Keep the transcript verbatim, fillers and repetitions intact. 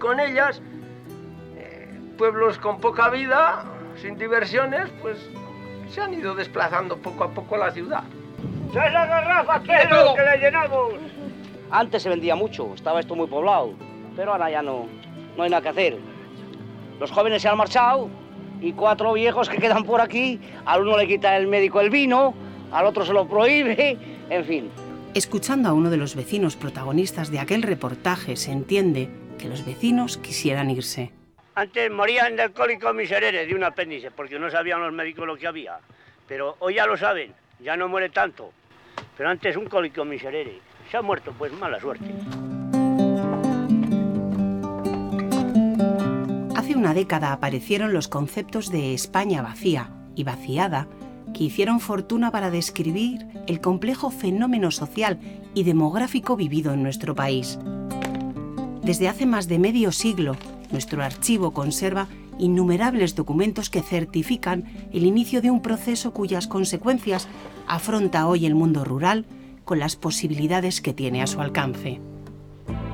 con ellas, eh, pueblos con poca vida, sin diversiones, pues se han ido desplazando poco a poco a la ciudad. ¡Ya esa garrafa, Pedro, que le llenamos! Antes se vendía mucho, estaba esto muy poblado, pero ahora ya no, no hay nada que hacer. Los jóvenes se han marchado y cuatro viejos que quedan por aquí, al uno le quita el médico el vino, al otro se lo prohíbe, en fin. Escuchando a uno de los vecinos protagonistas de aquel reportaje, se entiende que los vecinos quisieran irse. Antes morían del cólico miserere, de un apéndice, porque no sabían los médicos lo que había. Pero hoy ya lo saben, ya no muere tanto. Pero antes un cólico miserere. Se ha muerto, pues mala suerte. Hace una década aparecieron los conceptos de España vacía y vaciada, que hicieron fortuna para describir el complejo fenómeno social y demográfico vivido en nuestro país. Desde hace más de medio siglo, nuestro archivo conserva innumerables documentos que certifican el inicio de un proceso cuyas consecuencias afronta hoy el mundo rural con las posibilidades que tiene a su alcance.